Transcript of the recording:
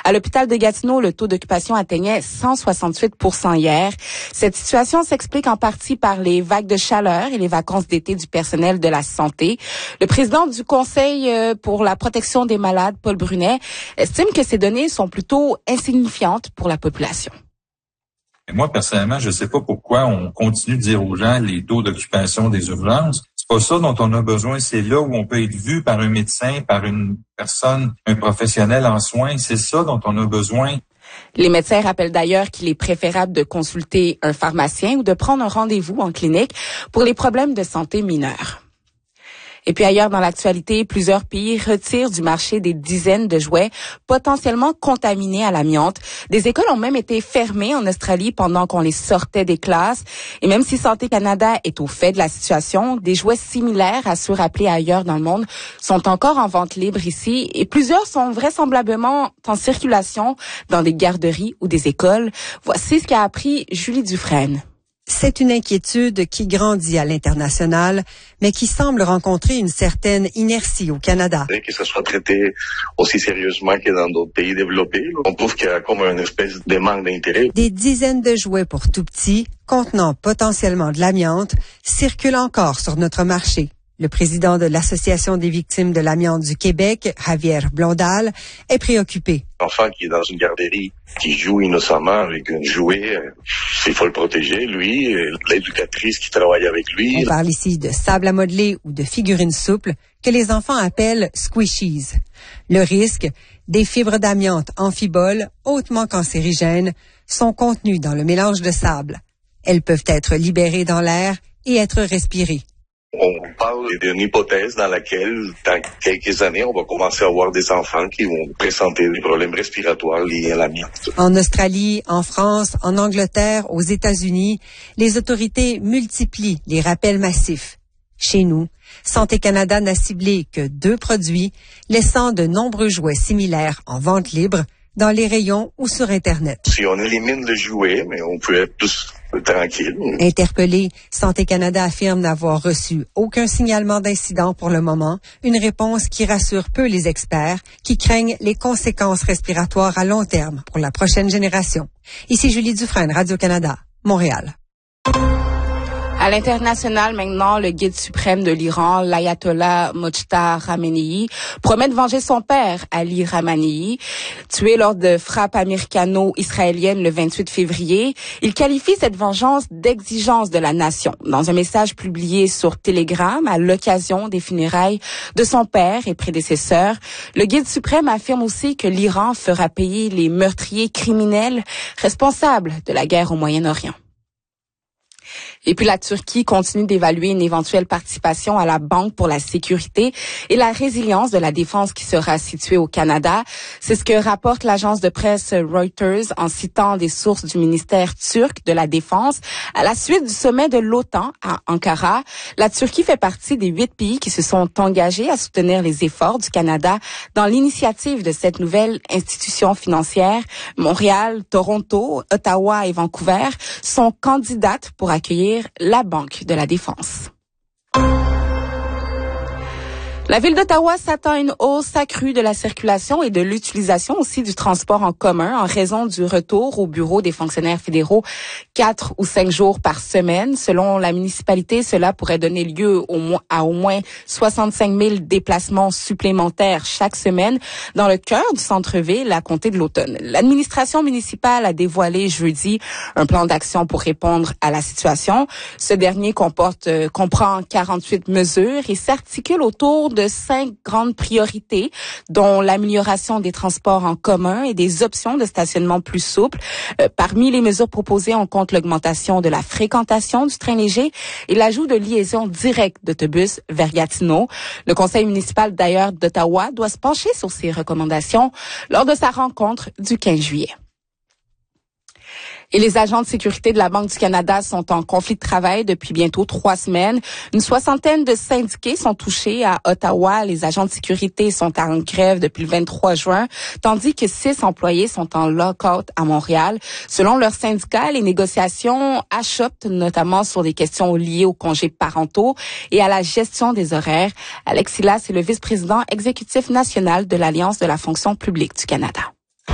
À l'hôpital de Gatineau, le taux d'occupation atteignait 168% hier. Cette situation s'explique en partie par les vagues de chaleur et les vacances d'été du personnel de la santé. Le président du Conseil pour la protection des malades, Paul Brunet, estime que ces données sont plutôt insignifiantes pour la population. Moi, personnellement, je ne sais pas pourquoi on continue de dire aux gens les taux d'occupation des urgences. C'est pas ça dont on a besoin. C'est là où on peut être vu par un médecin, par une personne, un professionnel en soins. C'est ça dont on a besoin. Les médecins rappellent d'ailleurs qu'il est préférable de consulter un pharmacien ou de prendre un rendez-vous en clinique pour les problèmes de santé mineurs. Et puis ailleurs dans l'actualité, plusieurs pays retirent du marché des dizaines de jouets potentiellement contaminés à l'amiante. Des écoles ont même été fermées en Australie pendant qu'on les sortait des classes. Et même si Santé Canada est au fait de la situation, des jouets similaires à ceux rappelés ailleurs dans le monde sont encore en vente libre ici. Et plusieurs sont vraisemblablement en circulation dans des garderies ou des écoles. Voici ce qu'a appris Julie Dufresne. C'est une inquiétude qui grandit à l'international, mais qui semble rencontrer une certaine inertie au Canada. Que ça soit traité aussi sérieusement que dans d'autres pays développés, on trouve qu'il y a comme une espèce de manque d'intérêt. Des dizaines de jouets pour tout petits, contenant potentiellement de l'amiante, circulent encore sur notre marché. Le président de l'Association des victimes de l'amiante du Québec, Javier Blondal, est préoccupé. L'enfant qui est dans une garderie, qui joue innocemment avec un jouet, il faut le protéger, lui, l'éducatrice qui travaille avec lui. On parle ici de sable à modeler ou de figurines souples que les enfants appellent squishies. Le risque, des fibres d'amiante amphiboles hautement cancérigènes sont contenues dans le mélange de sable. Elles peuvent être libérées dans l'air et être respirées. On parle d'une hypothèse dans laquelle, dans quelques années, on va commencer à avoir des enfants qui vont présenter des problèmes respiratoires liés à l'amiante. En Australie, en France, en Angleterre, aux États-Unis, les autorités multiplient les rappels massifs. Chez nous, Santé Canada n'a ciblé que 2 produits, laissant de nombreux jouets similaires en vente libre dans les rayons ou sur Internet. Si on élimine le jouet, mais on peut être plus tranquille. Interpellé, Santé Canada affirme n'avoir reçu aucun signalement d'incident pour le moment, une réponse qui rassure peu les experts qui craignent les conséquences respiratoires à long terme pour la prochaine génération. Ici Julie Dufresne, Radio-Canada, Montréal. À l'international, maintenant, le guide suprême de l'Iran, l'ayatollah Mojtaba Khamenei, promet de venger son père, Ali Khamenei, tué lors de frappes américano-israéliennes le 28 février. Il qualifie cette vengeance d'exigence de la nation. Dans un message publié sur Telegram à l'occasion des funérailles de son père et prédécesseur, le guide suprême affirme aussi que l'Iran fera payer les meurtriers criminels responsables de la guerre au Moyen-Orient. Et puis la Turquie continue d'évaluer une éventuelle participation à la Banque pour la sécurité et la résilience de la défense qui sera située au Canada. C'est ce que rapporte l'agence de presse Reuters en citant des sources du ministère turc de la Défense. À la suite du sommet de l'OTAN à Ankara, la Turquie fait partie des 8 pays qui se sont engagés à soutenir les efforts du Canada dans l'initiative de cette nouvelle institution financière. Montréal, Toronto, Ottawa et Vancouver sont candidates pour accueillir la Banque de la Défense. La ville d'Ottawa s'attend à une hausse accrue de la circulation et de l'utilisation aussi du transport en commun en raison du retour au bureau des fonctionnaires fédéraux 4 ou 5 jours par semaine. Selon la municipalité, cela pourrait donner lieu à au moins 65 000 déplacements supplémentaires chaque semaine dans le cœur du centre-ville à compter de l'automne. L'administration municipale a dévoilé jeudi un plan d'action pour répondre à la situation. Ce dernier comprend 48 mesures et s'articule autour de 5 grandes priorités, dont l'amélioration des transports en commun et des options de stationnement plus souples. Parmi les mesures proposées, on compte l'augmentation de la fréquentation du train léger et l'ajout de liaisons directes d'autobus vers Gatineau. Le conseil municipal d'ailleurs d'Ottawa doit se pencher sur ces recommandations lors de sa rencontre du 15 juillet. Et les agents de sécurité de la Banque du Canada sont en conflit de travail depuis bientôt 3 semaines. Une 60aine de syndiqués sont touchés à Ottawa. Les agents de sécurité sont en grève depuis le 23 juin, tandis que 6 employés sont en lock-out à Montréal. Selon leur syndicat, les négociations achoppent notamment sur des questions liées aux congés parentaux et à la gestion des horaires. Alex Silas est le vice-président exécutif national de l'Alliance de la fonction publique du Canada.